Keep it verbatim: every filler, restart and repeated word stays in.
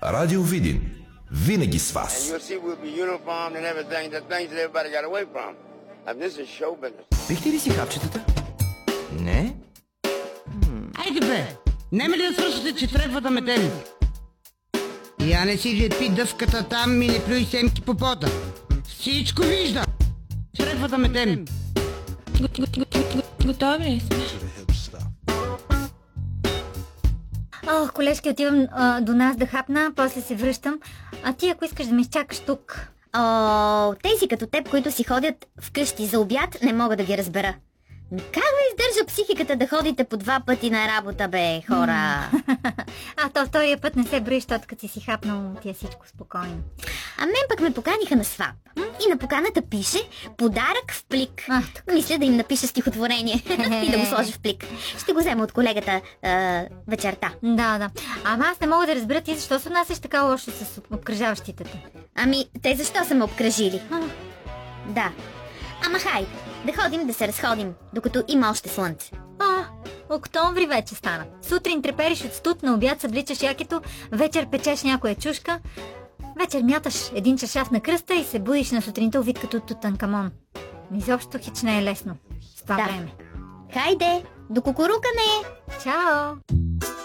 Радио Видин. Винаги с вас. Пихте ли си хапчетата? Не? Айде бе! Нема ли да свършите, че трябва да метем? Я не си лепи дъвката там и не плюй семки по пода. Всичко вижда! Трябва да метем. Готови ли сме? Ох, колежки, отивам а, до нас да хапна, после се връщам. А ти, ако искаш да ме изчакаш тук... О, тези като теб, които си ходят вкъщи за обяд, не мога да ги разбера. Как ви издържа психиката да ходите по два пъти на работа, бе, хора? А то втория път не се брои, защото като си си хапнал, ти е всичко спокойно. А мен пък ме поканиха на свап. И на поканата пише подарък в плик. А, Мисля да им напиша стихотворение и да го сложа в плик. Ще го взема от колегата а, вечерта. Да, да. Ама аз не мога да разбера ти защо се отнасяш така лошо с обкръжаващите те. Ами, те защо са ме обкръжили? А. Да. Ама хайде, да ходим да се разходим, докато има още слънце. А, октомври вече стана. Сутрин трепериш от студ, на обяд събличаш якето, вечер печеш някоя чушка, вечер мяташ един чашав на кръста и се будиш на сутринта увид като Тутанкамон. Изобщо хич не е лесно с това Да. време. Хайде, до кукурукане! Чао!